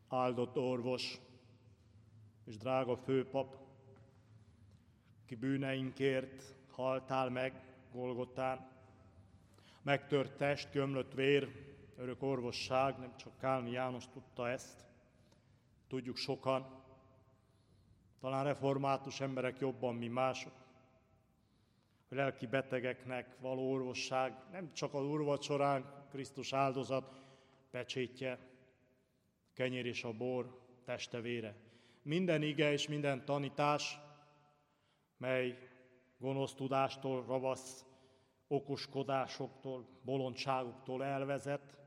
Áldott orvos és drága főpap, ki bűneinkért haltál meg Golgotán, megtört test, gömlött vér, örök orvosság, nem csak Kálmi János tudta ezt, tudjuk sokan, talán református emberek jobban, mint mások, hogy lelki betegeknek való orvosság nem csak az úrvacsorán, Krisztus áldozat pecsétje, kenyér és a bor teste vére. Minden ige és minden tanítás, mely gonosz tudástól, ravasz okoskodásoktól, bolondságoktól elvezet,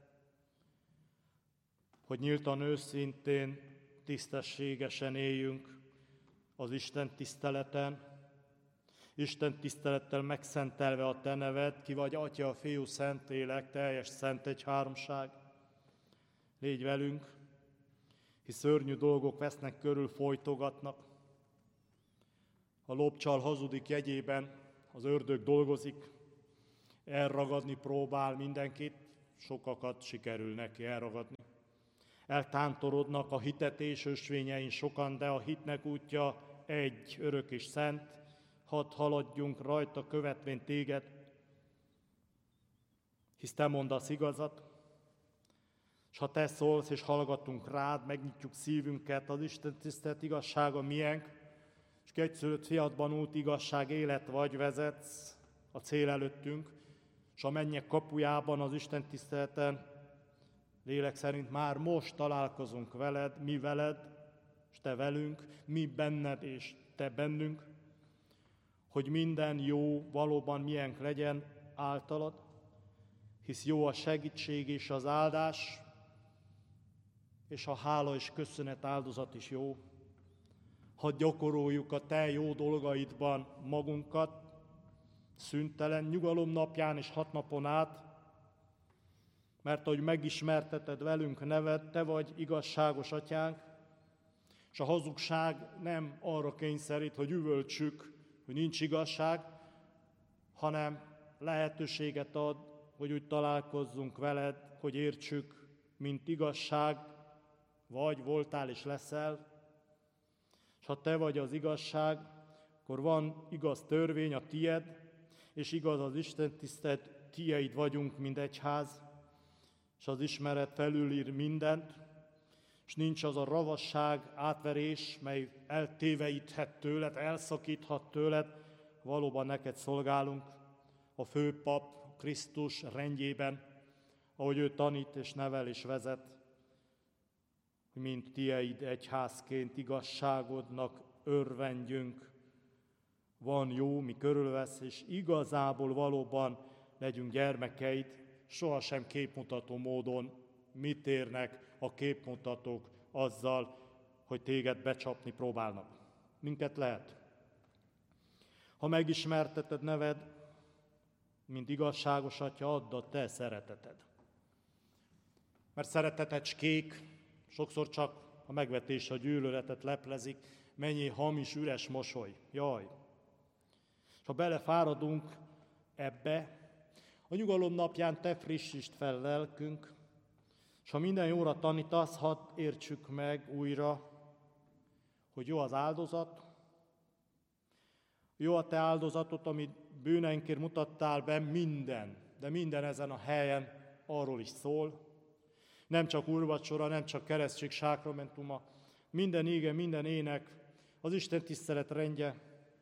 hogy nyíltan, őszintén, tisztességesen éljünk az Isten tiszteleten, Isten tisztelettel megszentelve a Te neved, ki vagy Atya, Fiú, Szentlélek, teljes szent egyháromság. Légy velünk, hisz szörnyű dolgok vesznek körül, folytogatnak. A lopcsal hazudik jegyében, az ördög dolgozik, elragadni próbál mindenkit, sokakat sikerül neki elragadni. Eltántorodnak a hitetés ösvényein sokan, de a hitnek útja egy, örök és szent, hadd haladjunk rajta követvén téged, hisz te mondasz igazat, és ha te szólsz és hallgatunk rád, megnyitjuk szívünket, az Isten tisztelt igazsága miénk, és egyszülött fiatban út igazság élet vagy vezetsz a cél előttünk, és a mennyek kapujában az Isten tiszteleten lélek szerint már most találkozunk veled, mi veled, és te velünk, mi benned és te bennünk, hogy minden jó valóban miénk legyen általad, hisz jó a segítség és az áldás, és a hála és köszönet áldozat is jó. Hadd gyakoroljuk a te jó dolgaidban magunkat, szüntelen nyugalom napján és 6 napon át, mert ahogy megismerteted velünk neved, te vagy igazságos atyánk, és a hazugság nem arra kényszerít, hogy üvöltsük, hogy nincs igazság, hanem lehetőséget ad, hogy úgy találkozzunk veled, hogy értsük, mint igazság, vagy voltál és leszel. És ha te vagy az igazság, akkor van igaz törvény, a tied, és igaz az Isten tisztelt, tieid vagyunk, mint egyház, és az ismeret felülír mindent, és nincs az a ravasság, átverés, mely eltéveíthet tőled, elszakíthat tőled, valóban neked szolgálunk, a főpap Krisztus rendjében, ahogy ő tanít és nevel és vezet, hogy mint tieid egyházként igazságodnak örvendjünk, van jó, mi körülvesz, és igazából valóban legyünk gyermekeid, sohasem képmutató módon mit érnek a képmutatók azzal, hogy téged becsapni próbálnak. Minket lehet. Ha megismerteted neved, mint igazságos atya, add a te szereteted. Mert szeretetecskék sokszor csak a megvetés, a gyűlöletet leplezik, mennyi hamis, üres mosoly. Jaj! És ha belefáradunk ebbe, a nyugalom napján te frissítsd fel lelkünk, és ha minden jóra tanítasz, hadd értsük meg újra, hogy jó az áldozat, jó a te áldozatod, amit bűneinkért mutattál be, minden, de minden ezen a helyen arról is szól. Nem csak úrvacsora, nem csak keresztség sákramentuma, minden ége, minden ének, az Isten tisztelet rendje,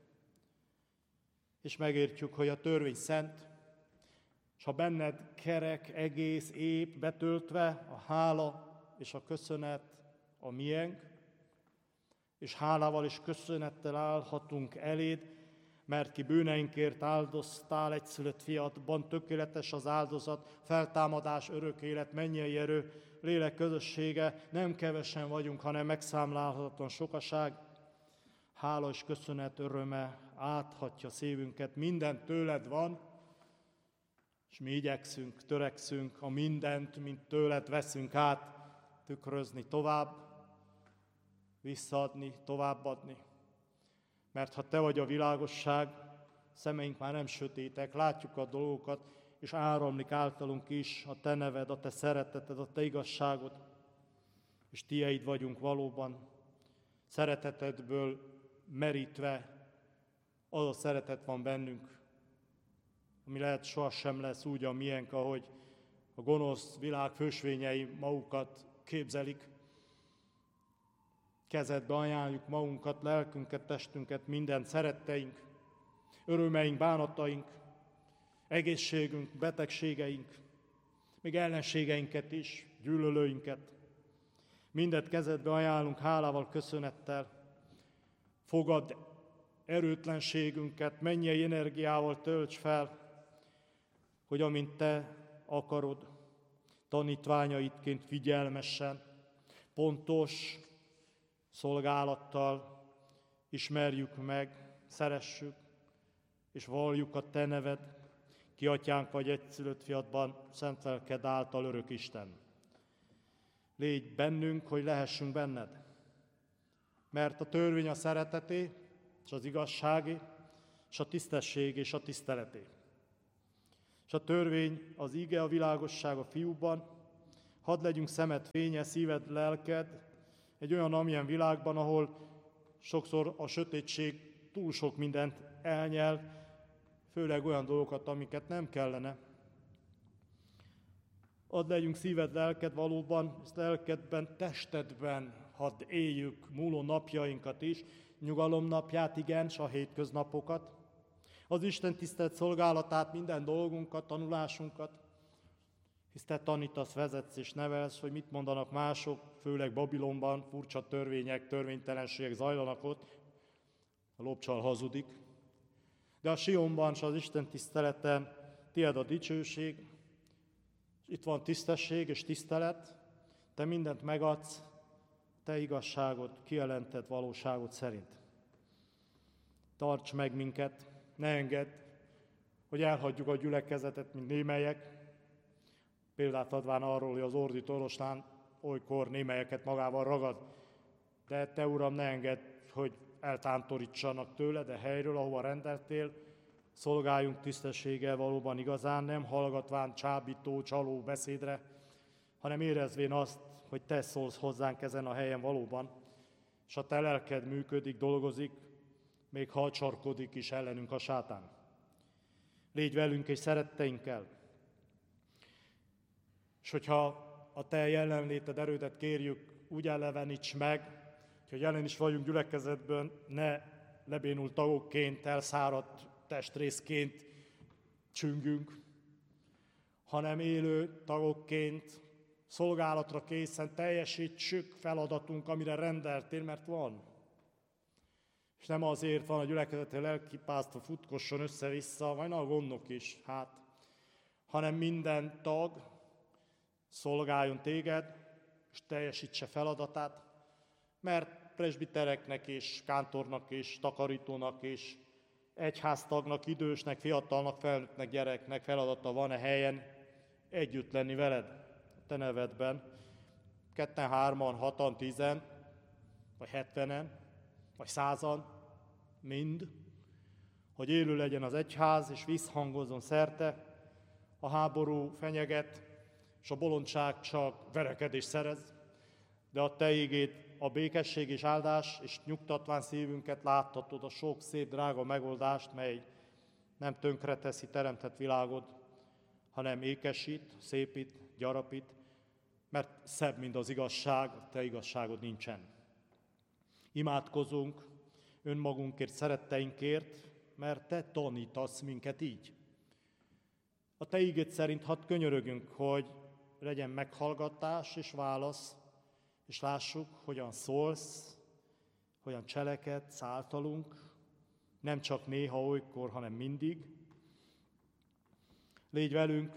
és megértjük, hogy a törvény szent, és ha benned kerek, egész, ép, betöltve, a hála és a köszönet a miénk, és hálával és köszönettel állhatunk eléd, mert ki bűneinkért áldoztál egyszülött fiadban, tökéletes az áldozat, feltámadás, örök élet, mennyei erő, lélek közössége, nem kevesen vagyunk, hanem megszámlálhatatlan sokaság. Hála és köszönet öröme áthatja szívünket, minden tőled van, és mi igyekszünk, törekszünk a mindent, mint tőled veszünk át, tükrözni tovább, visszaadni, továbbadni. Mert ha te vagy a világosság, szemeink már nem sötétek, látjuk a dolgokat, és áramlik általunk is a te neved, a te szereteted, a te igazságod. és Tieid vagyunk valóban, szeretetedből merítve, az a szeretet van bennünk, ami lehet sohasem lesz úgy a miénk, ahogy a gonosz világ fősvényei magukat képzelik. Kezedbe ajánljuk magunkat, lelkünket, testünket, minden szeretteink, örömeink, bánataink, egészségünk, betegségeink, még ellenségeinket is, gyűlölőinket. Mindet kezedbe ajánlunk hálával, köszönettel. Fogadd erőtlenségünket, mennyei energiával tölts fel, hogy amint Te akarod, tanítványaidként figyelmesen, pontos szolgálattal ismerjük meg, szeressük, és valljuk a Te neved, ki Atyánk vagy egyszülött fiadban, szent lelked által örök Isten. Légy bennünk, hogy lehessünk benned, mert a törvény a szereteté, és az igazságé, és a tisztesség és a tiszteleté. És a törvény az ige, a világosság a fiúban, hadd legyünk szemed fénye, szíved, lelked, egy olyan amilyen világban, ahol sokszor a sötétség túl sok mindent elnyel, főleg olyan dolgokat, amiket nem kellene. Add legyünk szíved, lelked valóban, és lelkedben, testedben hadd éljük múló napjainkat is, nyugalom napját, igen, s a hétköznapokat, az Isten tisztelt szolgálatát, minden dolgunkat, tanulásunkat, hisz Te tanítasz, vezetsz és nevelsz, hogy mit mondanak mások, főleg Babilonban furcsa törvények, törvénytelenségek zajlanak ott, a lopcsal hazudik. De a Sionban és az Isten tiszteleten tied a dicsőség, itt van tisztesség és tisztelet, Te mindent megadsz, Te igazságot, kijelentett valóságot szerint. Tarts meg minket, ne engedd, hogy elhagyjuk a gyülekezetet, mint némelyek, példát adván arról, hogy az ordító oroszlán olykor némelyeket magával ragad. De Te, Uram, ne engedd, hogy eltántorítsanak tőle, de helyről, ahova rendeltél, szolgáljunk tisztességgel valóban igazán, nem hallgatván csábító, csaló beszédre, hanem érezvén azt, hogy Te szólsz hozzánk ezen a helyen valóban, és a Te lelked működik, dolgozik, még ha csarkodik is ellenünk a sátán. Légy velünk és szeretteinkkel, és hogyha a Te jelenléted, erődet kérjük, úgy eleveníts meg, hogy jelen is vagyunk gyülekezetben, ne lebénult tagokként, elszáradt testrészként csüngünk, hanem élő tagokként, szolgálatra készen teljesítsük feladatunk, amire rendeltél, mert van. És nem azért van a gyülekezetre lelkipásztor futkosson össze-vissza, majd a gondok is, hanem minden tag szolgáljon téged, és teljesítse feladatát, mert presbitereknek és kántornak és takarítónak és egyháztagnak, idősnek, fiatalnak, felnőttnek, gyereknek feladata van-e helyen együtt lenni veled, a Te nevedben, 2, 3, 6, 10, vagy 70, vagy 100, mind, hogy élő legyen az egyház, és visszhangozzon szerte, a háború fenyeget, és a bolondság csak verekedés szerez, de a Te igéd a békesség és áldás, és nyugtatván szívünket láttatod a sok szép, drága megoldást, mely nem tönkreteszi teremtett világod, hanem ékesít, szépít, gyarapít, mert szebb, mint az igazság, a Te igazságod nincsen. Imádkozunk önmagunkért, szeretteinkért, mert Te tanítasz minket így. A Te igéd szerint hadd könyörögünk, hogy legyen meghallgatás és válasz, és lássuk, hogyan szólsz, hogyan cselekedsz általunk, nem csak néha, olykor, hanem mindig. Légy velünk,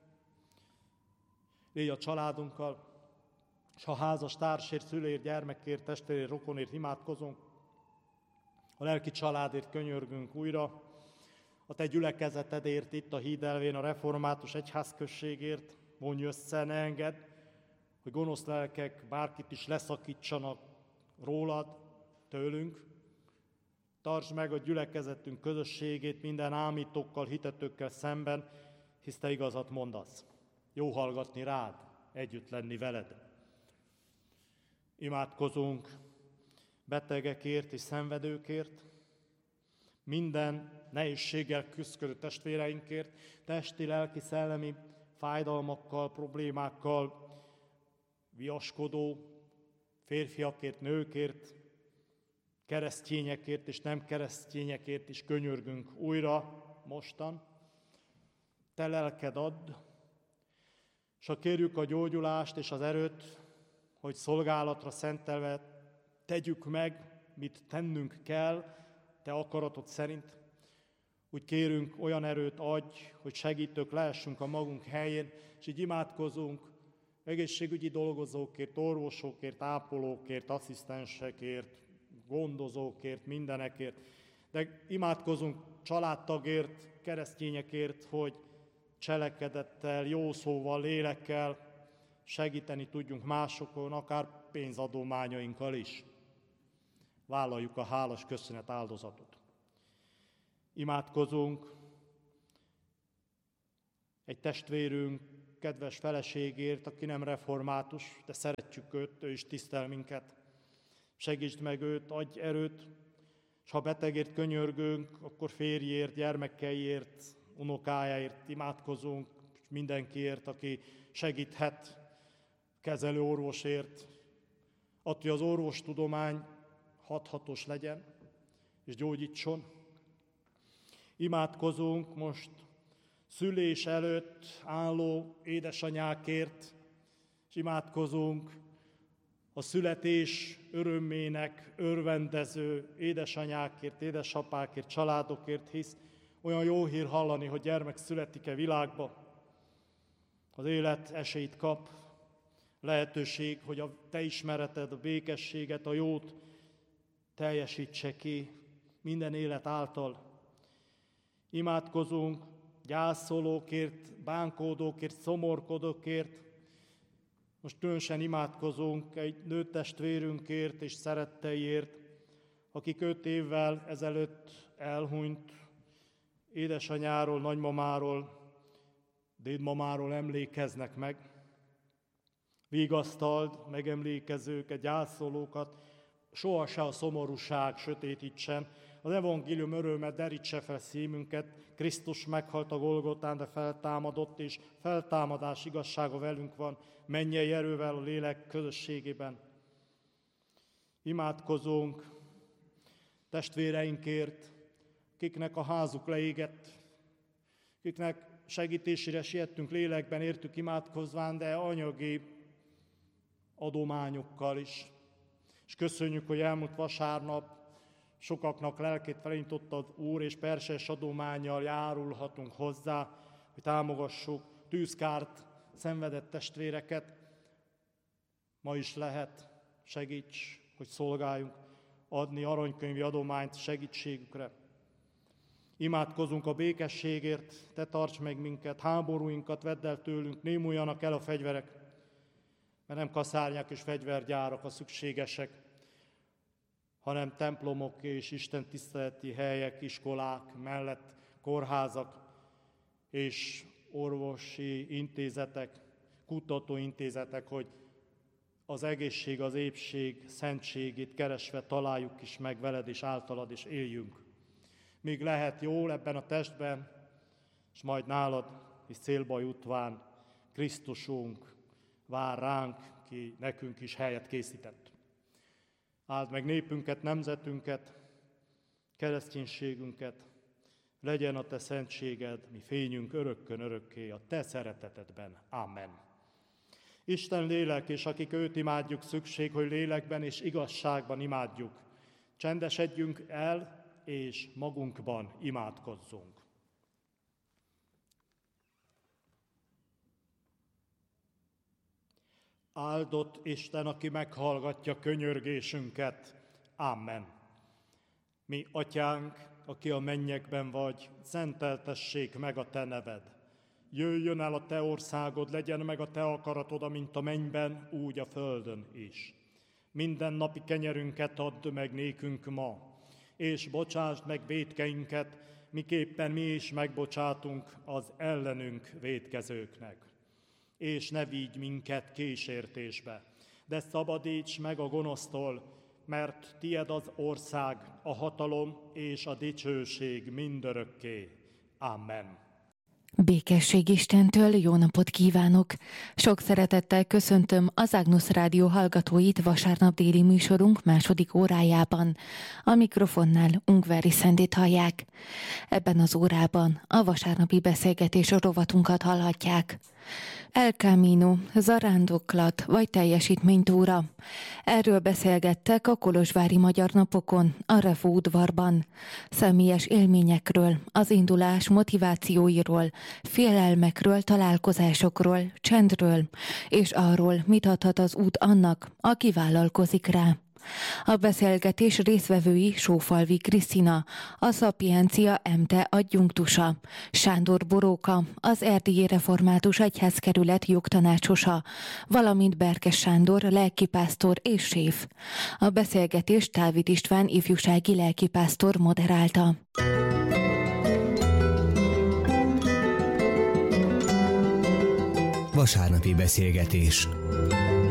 légy a családunkkal, és ha házas társért, szülért, gyermekért, testvérért, rokonért imádkozunk, a lelki családért könyörgünk újra, a Te gyülekezetedért itt a Hídelvén, a református egyházközségért, vonj össze, ne engedd, hogy gonosz lelkek bárkit is leszakítsanak rólad, tőlünk. Tartsd meg a gyülekezetünk közösségét minden ámítókkal, hitetőkkel szemben, hisz Te igazat mondasz. Jó hallgatni rád, együtt lenni veled. Imádkozunk betegekért és szenvedőkért, minden nehézséggel küzdő testvéreinkért, testi, lelki, szellemi fájdalmakkal, problémákkal viaskodó férfiakért, nőkért, keresztényekért és nem keresztényekért is könyörgünk újra, mostan. Te lelked add, és ha kérjük a gyógyulást és az erőt, hogy szolgálatra szentelve tegyük meg, mit tennünk kell, te akaratod szerint. Úgy kérünk, olyan erőt adj, hogy segítők lehessünk a magunk helyén, és így imádkozunk egészségügyi dolgozókért, orvosokért, ápolókért, asszisztensekért, gondozókért, mindenekért. De imádkozunk családtagért, keresztényekért, hogy cselekedettel, jó szóval, lélekkel segíteni tudjunk másokon, akár pénzadományainkkal is. Vállaljuk a hálás köszönet áldozatot. Imádkozunk egy testvérünk kedves feleségért, aki nem református, de szeretjük őt, ő is tisztel minket. Segítsd meg őt, adj erőt, és ha betegért könyörgünk, akkor férjért, gyermekeiért, unokájáért imádkozunk, mindenkiért, aki segíthet, kezelő orvosért, attól, hogy az orvostudomány hathatos legyen, és gyógyítson. Imádkozunk most szülés előtt álló édesanyákért, és imádkozunk a születés örömének örvendező édesanyákért, édesapákért, családokért, hisz olyan jó hír hallani, hogy gyermek születik-e világba, az élet esélyt kap, lehetőség, hogy a te ismereted, a békességet, a jót teljesítse ki minden élet által. Imádkozunk gyászolókért, bánkódókért, szomorkodókért. Most különösen imádkozunk egy nőtestvérünkért és szeretteiért, akik 5 évvel ezelőtt elhunyt édesanyáról, nagymamáról, dédmamáról emlékeznek meg. Vigasztald megemlékezőket, gyászolókat, sohasem a szomorúság sötétítsen, az evangélium örömet derítse fel szívünket, Krisztus meghalt a Golgotán, de feltámadott, és feltámadás igazsága velünk van, mennyei erővel a lélek közösségében. Imádkozunk testvéreinkért, akiknek a házuk leégett, akiknek segítésére siettünk lélekben, értük imádkozván, de anyagi adományokkal is. És köszönjük, hogy elmúlt vasárnap sokaknak lelkét felindítottad, Úr, és perses adománnyal járulhatunk hozzá, hogy támogassuk tűzkárt szenvedett testvéreket. Ma is lehet, segíts, hogy szolgáljunk, adni aranykönyvi adományt segítségükre. Imádkozunk a békességért, te tarts meg minket, háborúinkat vedd el tőlünk, némuljanak el a fegyverek, mert nem kaszárnyák és fegyvergyárak a szükségesek, hanem templomok és Isten tiszteleti helyek, iskolák mellett kórházak és orvosi intézetek, kutatóintézetek, hogy az egészség, az épség, szentségét keresve találjuk is meg veled és általad, és éljünk. Míg lehet jól ebben a testben, és majd nálad, és célba jutván Krisztusunk vár ránk, ki nekünk is helyet készített. Áld meg népünket, nemzetünket, kereszténységünket, legyen a te szentséged, mi fényünk örökkön örökké a te szeretetedben. Amen. Isten lélek, és akik őt imádjuk, szükség, hogy lélekben és igazságban imádjuk. Csendesedjünk el, és magunkban imádkozzunk. Áldott Isten, aki meghallgatja könyörgésünket. Amen. Mi, Atyánk, aki a mennyekben vagy, szenteltessék meg a te neved. Jöjjön el a te országod, legyen meg a te akaratod, amint a mennyben, úgy a földön is. Minden napi kenyerünket add meg nékünk ma, és bocsásd meg vétkeinket, miképpen mi is megbocsátunk az ellenünk vétkezőknek. És ne vigy minket kísértésbe, de szabadíts meg a gonosztól, mert tied az ország, a hatalom és a dicsőség mindörökké. Amen. Békesség Istentől, jó napot kívánok! Sok szeretettel köszöntöm az Agnus Rádió hallgatóit vasárnap déli műsorunk második órájában. A mikrofonnál Ungvári Szendit hallják. Ebben az órában a vasárnapi beszélgetés rovatunkat hallhatják. El Camino, zarándoklat vagy teljesítménytúra. Erről beszélgettek a kolozsvári Magyar Napokon, a Refo udvarban. Személyes élményekről, az indulás motivációiról, félelmekről, találkozásokról, csendről, és arról, mit adhat az út annak, aki vállalkozik rá. A beszélgetés résztvevői Sófalvi Krisztina, a Szapiencia MT adjunktusa, Sándor Boróka, az Erdélyi Református Egyházkerület jogtanácsosa, valamint Berkes Sándor lelkipásztor és séf. A beszélgetést Dávid István ifjúsági lelkipásztor moderálta. Vasárnapi beszélgetés.